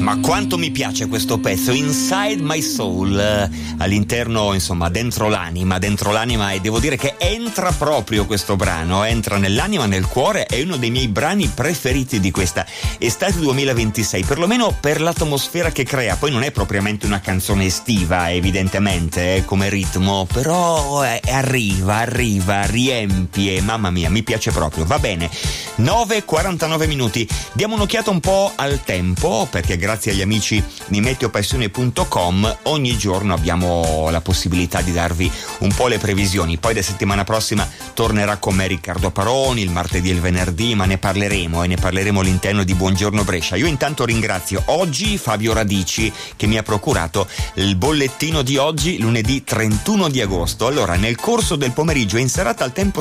Ma quanto mi piace questo pezzo, Inside My Soul, all'interno, insomma, dentro l'anima, e devo dire che entra proprio questo brano, entra nell'anima, nel cuore, è uno dei miei brani preferiti di questa estate 2026, perlomeno per l'atmosfera che crea. Poi non è propriamente una canzone estiva, evidentemente, come ritmo, però arriva, riempie, mamma mia, mi piace proprio. Va bene, 9:49 minuti, diamo un'occhiata un po' al tempo, perché grazie agli amici di meteopassione.com ogni giorno abbiamo la possibilità di darvi un po' le previsioni. Poi da settimana prossima tornerà con me Riccardo Paroni, il martedì e il venerdì, ma ne parleremo all'interno di Buongiorno Brescia. Io intanto ringrazio oggi Fabio Radici che mi ha procurato il bollettino di oggi, lunedì 31 di agosto. Allora, nel corso del pomeriggio e in serata al tempo